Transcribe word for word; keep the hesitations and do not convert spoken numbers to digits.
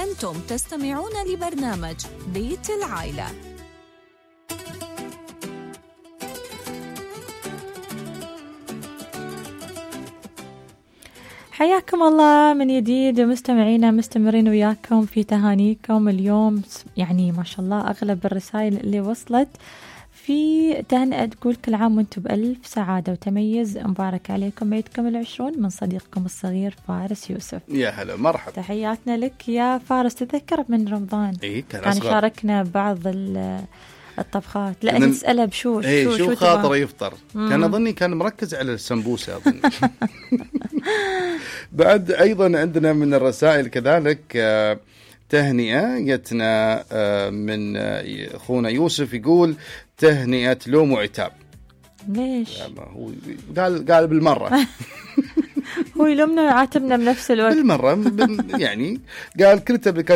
أنتم تستمعون لبرنامج بيت العائلة. حياكم الله من جديد مستمعينا، مستمرين وياكم في تهانيكم اليوم. يعني ما شاء الله أغلب الرسائل اللي وصلت في تهنئة تقول كل عام وانتم بألف سعادة وتميز، مبارك عليكم عيدكم العشرون، من صديقكم الصغير فارس يوسف. يا هلا مرحبا، تحياتنا لك يا فارس. تذكر من رمضان إيه كان, كان شاركنا بعض الطبخات، لا أنا... نسأله بشو إيه شو, شو, شو خاطر يفطر. مم. كان أظني كان مركز على السمبوسة أظن. بعد أيضا عندنا من الرسائل كذلك تهنئة جتنا من أخونا يوسف، يقول تهنئة لوم وعتاب. ليش؟ هو قال قال بالمرة. هو يلومنا ويعاتبنا بنفس الوقت بالمرة يعني. قال كنت